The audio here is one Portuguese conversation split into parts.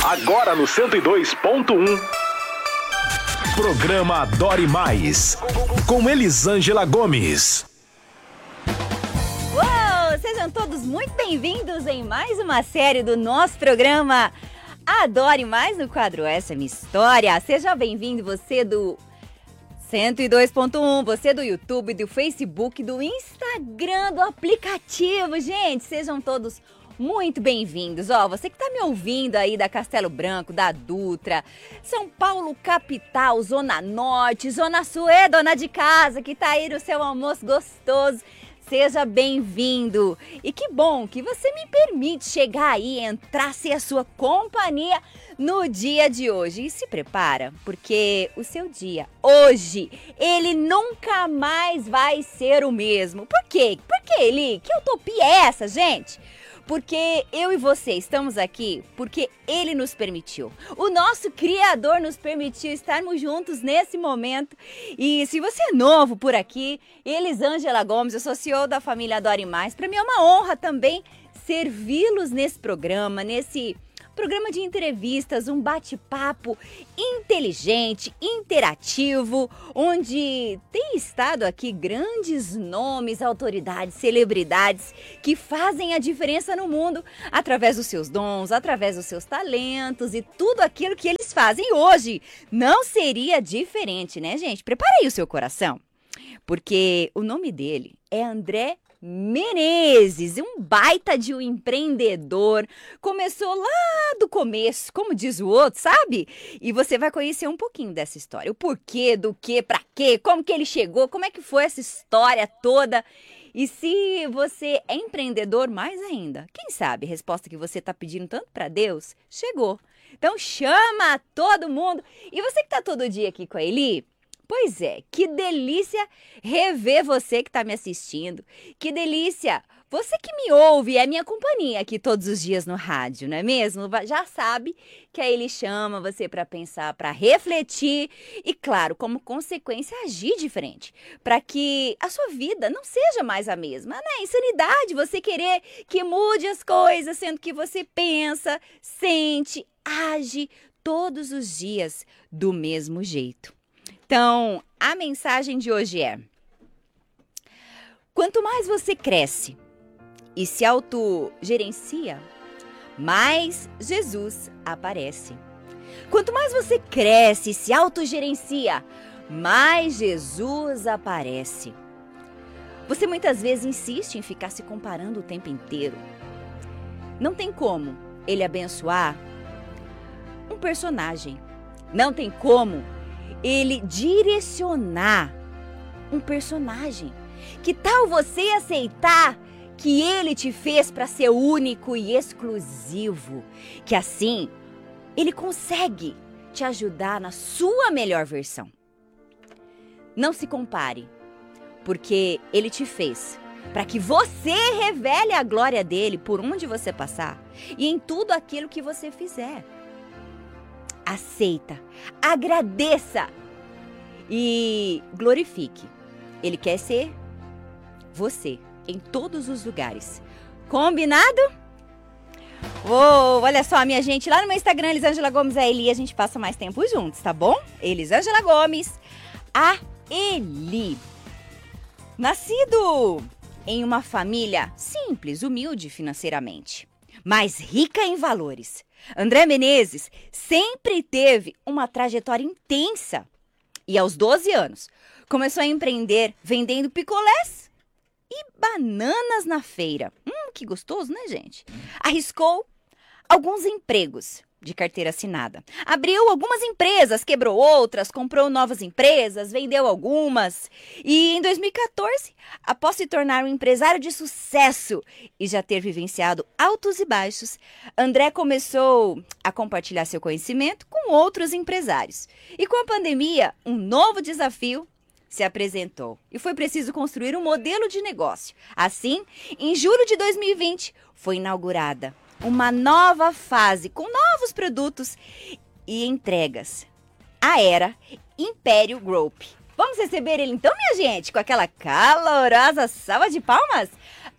Agora no 102.1. Programa Adore Mais, com Elisângela Gomes. Uou! Sejam todos muito bem-vindos em mais uma série do nosso programa Adore Mais, no quadro Essa é Minha História. Seja bem-vindo, você do 102.1, você do YouTube, do Facebook, do Instagram, do aplicativo. Gente, sejam todos muito bem-vindos. Ó, você que tá me ouvindo aí da Castelo Branco, da Dutra, São Paulo capital, Zona Norte, Zona Sul, dona de casa que tá aí no seu almoço gostoso. Seja bem-vindo. E que bom que você me permite chegar aí, entrar, ser a sua companhia no dia de hoje. E se prepara, porque o seu dia, hoje, ele nunca mais vai ser o mesmo. Por quê? Por quê, Eli? Que utopia é essa, gente? Porque eu e você estamos aqui porque Ele nos permitiu. O nosso Criador nos permitiu estarmos juntos nesse momento. E se você é novo por aqui, Elisângela Gomes, eu sou CEO da família Adore Mais. Para mim é uma honra também servi-los nesse programa de entrevistas, um bate-papo inteligente, interativo, onde tem estado aqui grandes nomes, autoridades, celebridades que fazem a diferença no mundo através dos seus dons, através dos seus talentos e tudo aquilo que eles fazem hoje. Não seria diferente, né, gente? Prepara aí o seu coração, porque o nome dele é André Menezes, um baita de um empreendedor. Começou lá do começo, como diz o outro, sabe? E você vai conhecer um pouquinho dessa história. O porquê, do quê, pra quê, como que ele chegou, como é que foi essa história toda. E se você é empreendedor, mais ainda, quem sabe a resposta que você tá pedindo tanto pra Deus, chegou. Então chama todo mundo. E você que tá todo dia aqui com a Eli, pois é, que delícia rever você que está me assistindo. Que delícia você que me ouve, é minha companhia aqui todos os dias no rádio, não é mesmo? Já sabe que aí ele chama você para pensar, para refletir e, claro, como consequência, agir diferente. Para que a sua vida não seja mais a mesma, né? Insanidade você querer que mude as coisas, sendo que você pensa, sente, age todos os dias do mesmo jeito. Então, a mensagem de hoje é: quanto mais você cresce e se autogerencia, mais Jesus aparece. Quanto mais você cresce e se autogerencia, mais Jesus aparece. Você muitas vezes insiste em ficar se comparando o tempo inteiro. Não tem como ele abençoar um personagem. Não tem como ele direcionar um personagem. Que tal você aceitar que ele te fez para ser único e exclusivo? Que assim, ele consegue te ajudar na sua melhor versão. Não se compare, porque ele te fez para que você revele a glória dele por onde você passar e em tudo aquilo que você fizer. Aceita, agradeça e glorifique. Ele quer ser você em todos os lugares. Combinado? Olha só, minha gente, lá no meu Instagram, Elisângela Gomes, a Eli, a gente passa mais tempo juntos, tá bom? Elisângela Gomes, a Eli. Nascido em uma família simples, humilde financeiramente, mas rica em valores, André Menezes sempre teve uma trajetória intensa e aos 12 anos começou a empreender vendendo picolés e bananas na feira. Que gostoso, né, gente? Arriscou alguns empregos de carteira assinada. Abriu algumas empresas, quebrou outras, comprou novas empresas, vendeu algumas. E em 2014, após se tornar um empresário de sucesso e já ter vivenciado altos e baixos, André começou a compartilhar seu conhecimento com outros empresários. E com a pandemia, um novo desafio se apresentou e foi preciso construir um modelo de negócio. Assim, em julho de 2020, foi inaugurada uma nova fase com novos produtos e entregas. A era Império Group. Vamos receber ele então, minha gente, com aquela calorosa salva de palmas?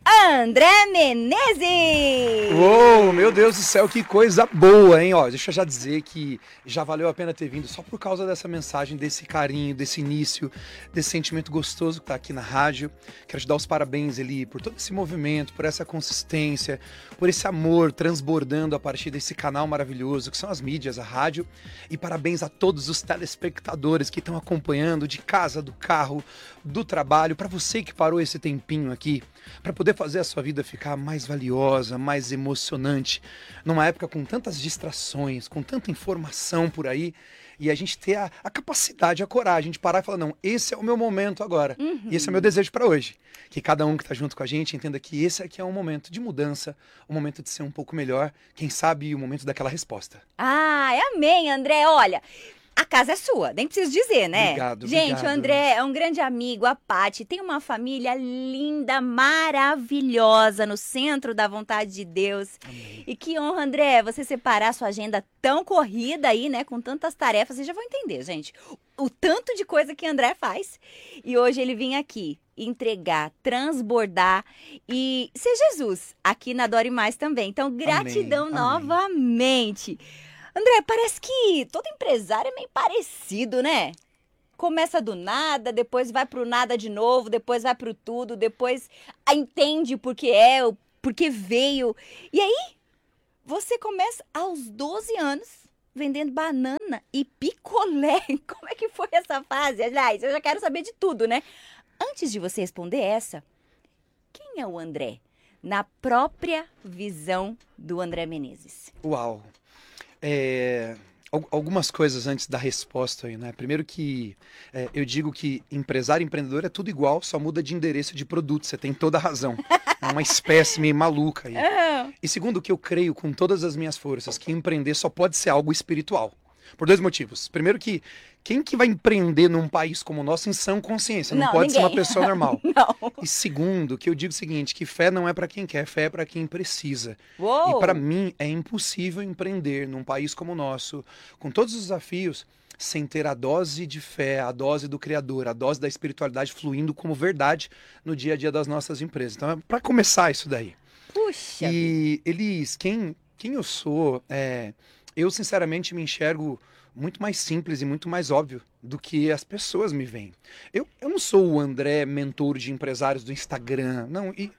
André Menezes! Uou, meu Deus do céu, que coisa boa, hein? Ó, deixa eu já dizer que já valeu a pena ter vindo só por causa dessa mensagem, desse carinho, desse início, desse sentimento gostoso que tá aqui na rádio. Quero te dar os parabéns, Eli, por todo esse movimento, por essa consistência, por esse amor transbordando a partir desse canal maravilhoso que são as mídias, a rádio. E parabéns a todos os telespectadores que estão acompanhando de casa, do carro, do trabalho, para você que parou esse tempinho aqui, para poder fazer a sua vida ficar mais valiosa, mais emocionante, numa época com tantas distrações, com tanta informação por aí, e a gente ter a capacidade, a coragem de parar e falar, não, esse é o meu momento agora, e esse é o meu desejo para hoje. Que cada um que está junto com a gente entenda que esse aqui é um momento de mudança, um momento de ser um pouco melhor, quem sabe o momento daquela resposta. Amém, André. Olha, a casa é sua, nem preciso dizer, né? Obrigado, Gente, obrigado. o André é um grande amigo, a Paty tem uma família linda, maravilhosa, no centro da vontade de Deus. Amém. E que honra, André, você separar sua agenda tão corrida aí, né, com tantas tarefas. Vocês já vão entender, gente, o tanto de coisa que André faz. E hoje ele vinha aqui entregar, transbordar e ser Jesus aqui na Adore Mais também. Então, gratidão Amém. novamente. André, parece que todo empresário é meio parecido, né? Começa do nada, depois vai pro nada de novo, depois vai pro tudo, depois entende por que é, por que veio. E aí, você começa aos 12 anos vendendo banana e picolé. Como é que foi essa fase? Aliás, eu já quero saber de tudo, né? Antes de você responder essa, quem é o André? Na própria visão do André Menezes. Uau! Algumas coisas antes da resposta aí, né? Primeiro que eu digo que empresário e empreendedor é tudo igual, só muda de endereço de produto, você tem toda a razão. É uma espécie meio maluca aí. E segundo que eu creio com todas as minhas forças que empreender só pode ser algo espiritual. Por dois motivos. Primeiro que quem que vai empreender num país como o nosso em sã consciência? Não pode ser uma pessoa normal. Não. E segundo, que eu digo o seguinte, que fé não é para quem quer, fé é para quem precisa. Uou. E para mim é impossível empreender num país como o nosso, com todos os desafios, sem ter a dose de fé, a dose do Criador, a dose da espiritualidade fluindo como verdade no dia a dia das nossas empresas. Então, é para começar isso daí. Puxa. E, Elis, quem eu sou, eu sinceramente me enxergo muito mais simples e muito mais óbvio do que as pessoas me veem. Eu não sou o André, mentor de empresários do Instagram.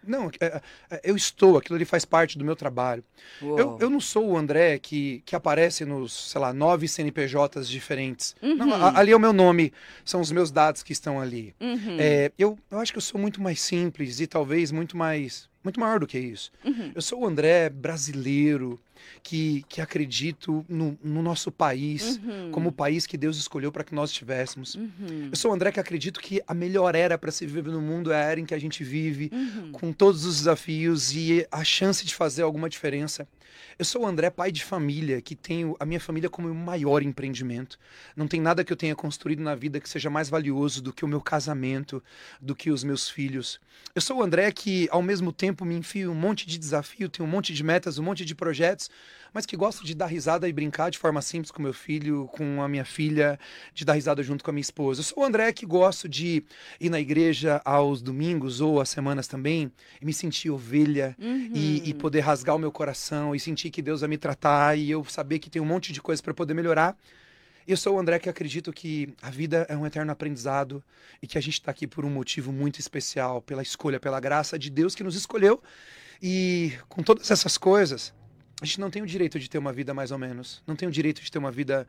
Eu estou, aquilo ali faz parte do meu trabalho. Eu não sou o André que aparece nos, 9 CNPJs diferentes. Não, ali é o meu nome, são os meus dados que estão ali. Eu acho que eu sou muito mais simples e talvez muito maior do que isso. Eu sou o André brasileiro, que acredito no nosso país, como o país que Deus escolheu para que nós tivéssemos. Eu sou o André que acredito que a melhor era para se viver no mundo é a era em que a gente vive, com todos os desafios e a chance de fazer alguma diferença. Eu sou o André, pai de família, que tenho a minha família como o maior empreendimento. Não tem nada que eu tenha construído na vida que seja mais valioso do que o meu casamento, do que os meus filhos. Eu sou o André que, ao mesmo tempo, me enfio um monte de desafio, tenho um monte de metas, um monte de projetos, mas que gosto de dar risada e brincar de forma simples com meu filho, com a minha filha, de dar risada junto com a minha esposa. Eu sou o André que gosto de ir na igreja aos domingos ou às semanas também e me sentir ovelha e poder rasgar o meu coração e sentir que Deus vai me tratar e eu saber que tem um monte de coisa para poder melhorar. Eu sou o André que acredito que a vida é um eterno aprendizado e que a gente está aqui por um motivo muito especial, pela escolha, pela graça de Deus que nos escolheu. E com todas essas coisas, a gente não tem o direito de ter uma vida mais ou menos. Não tem o direito de ter uma vida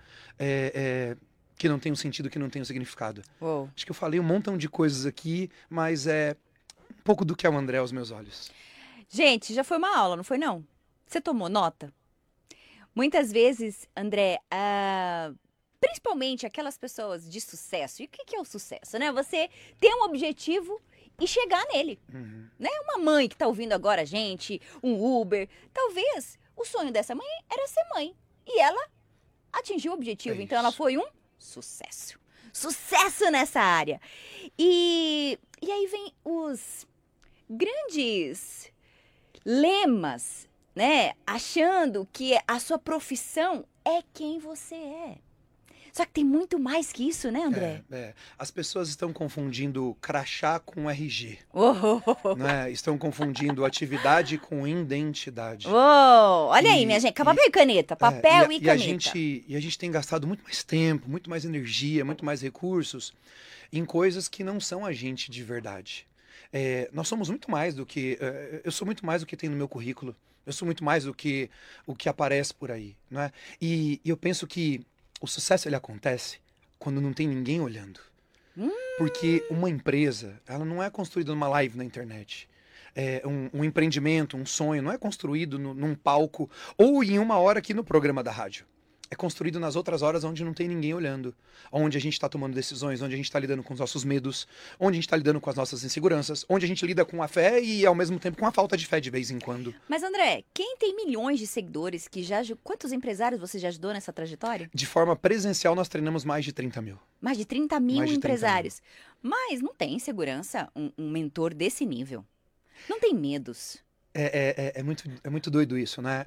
que não tem um sentido, que não tem um significado. Uou. Acho que eu falei um montão de coisas aqui, mas é um pouco do que é o André aos meus olhos. Gente, já foi uma aula, não foi não? Você tomou nota? Muitas vezes, André, principalmente aquelas pessoas de sucesso. E o que é o sucesso, né? Você ter um objetivo e chegar nele, né? Uma mãe que tá ouvindo agora a gente, um Uber. Talvez o sonho dessa mãe era ser mãe. E ela atingiu o objetivo. Então ela foi um sucesso. Sucesso nessa área. E aí vem os grandes lemas, né? Achando que a sua profissão é quem você é. Só que tem muito mais que isso, né, André? As pessoas estão confundindo crachá com RG. Oh, Né? Estão confundindo atividade com identidade. olha aí, minha gente. Papel e caneta. Papel e caneta. E a gente tem gastado muito mais tempo, muito mais energia, muito mais recursos em coisas que não são a gente de verdade. Nós somos muito mais do que... eu sou muito mais do que tem no meu currículo. Eu sou muito mais do que o que aparece por aí. Né? E eu penso que o sucesso ele acontece quando não tem ninguém olhando. Porque uma empresa, ela não é construída numa live na internet. Um empreendimento, um sonho, não é construído num palco ou em uma hora aqui no programa da rádio. É construído nas outras horas onde não tem ninguém olhando. Onde a gente está tomando decisões, onde a gente está lidando com os nossos medos, onde a gente está lidando com as nossas inseguranças, onde a gente lida com a fé e, ao mesmo tempo, com a falta de fé de vez em quando. Mas, André, quem tem milhões de seguidores, quantos empresários você já ajudou nessa trajetória? De forma presencial, nós treinamos mais de 30 mil. Mais de 30 mil Mais de 30 empresários. Mas não tem segurança um mentor desse nível. Não tem medos. É muito doido isso, né?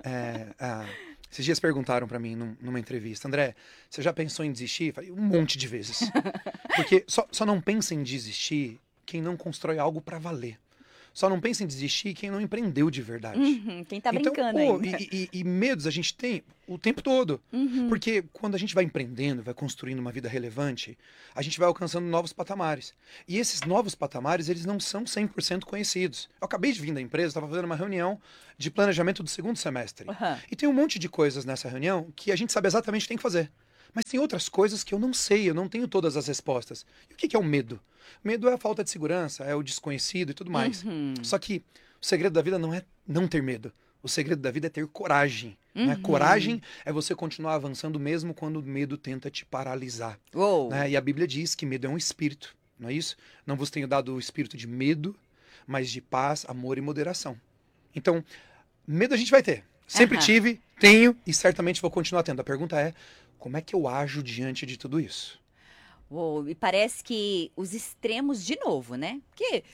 Esses dias perguntaram pra mim numa entrevista, André, você já pensou em desistir? Eu falei, um monte de vezes. Porque só não pensa em desistir quem não constrói algo pra valer. Só não pensa em desistir quem não empreendeu de verdade. Quem tá brincando ainda. E medos a gente tem o tempo todo. Porque quando a gente vai empreendendo, vai construindo uma vida relevante, a gente vai alcançando novos patamares. E esses novos patamares, eles não são 100% conhecidos. Eu acabei de vir da empresa, estava fazendo uma reunião de planejamento do segundo semestre. E tem um monte de coisas nessa reunião que a gente sabe exatamente o que tem que fazer. Mas tem outras coisas que eu não sei, eu não tenho todas as respostas. E o que é o medo? Medo é a falta de segurança, é o desconhecido e tudo mais. Só que o segredo da vida não é não ter medo. O segredo da vida é ter coragem. Né? Coragem é você continuar avançando mesmo quando o medo tenta te paralisar. Né? E a Bíblia diz que medo é um espírito, não é isso? Não vos tenho dado o espírito de medo, mas de paz, amor e moderação. Então, medo a gente vai ter. Sempre tive, tenho e certamente vou continuar tendo. A pergunta é, como é que eu ajo diante de tudo isso? E parece que os extremos de novo, né? Porque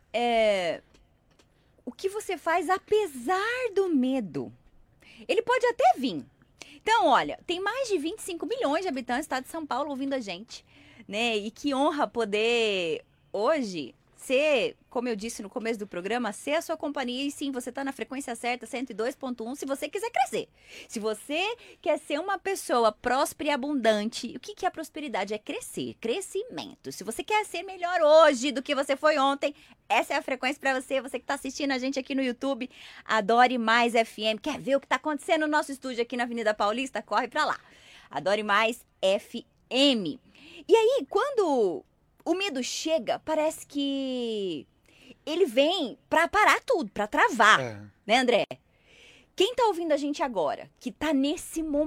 o que você faz apesar do medo, ele pode até vir. Então, olha, tem mais de 25 milhões de habitantes do estado de São Paulo ouvindo a gente, né? E que honra poder hoje ser, como eu disse no começo do programa, ser a sua companhia. E sim, você está na frequência certa, 102.1, se você quiser crescer. Se você quer ser uma pessoa próspera e abundante, o que é a prosperidade? É crescer, crescimento. Se você quer ser melhor hoje do que você foi ontem, essa é a frequência para você. Você que está assistindo a gente aqui no YouTube, Adore Mais FM. Quer ver o que está acontecendo no nosso estúdio aqui na Avenida Paulista? Corre para lá. Adore Mais FM. E aí, quando o medo chega, parece que ele vem pra parar tudo, pra travar, né, André? Quem tá ouvindo a gente agora, que tá nesse momento